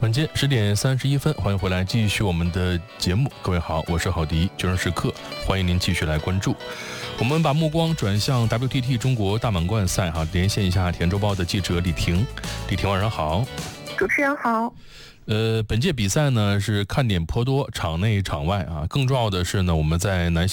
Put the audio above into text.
晚间10:31，欢迎回来，继续我们的节目。各位好，我是郝迪，就让时刻，欢迎您继续来关注。我们把目光转向 WTT 中国大满贯赛连线一下《田周报》的记者李婷。李婷，晚上好。 主持人好。 本届比赛呢是看点颇多，场内场外更重要的是呢，我们在男性